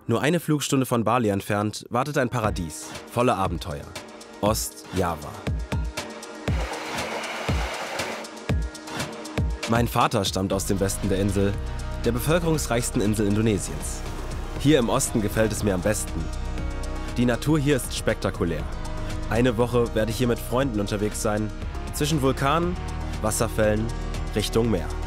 Nur eine Flugstunde von Bali entfernt wartet ein Paradies, voller Abenteuer. Ost-Java. Mein Vater stammt aus dem Westen der Insel, der bevölkerungsreichsten Insel Indonesiens. Hier im Osten gefällt es mir am besten. Die Natur hier ist spektakulär. Eine Woche werde ich hier mit Freunden unterwegs sein, zwischen Vulkanen, Wasserfällen, Richtung Meer.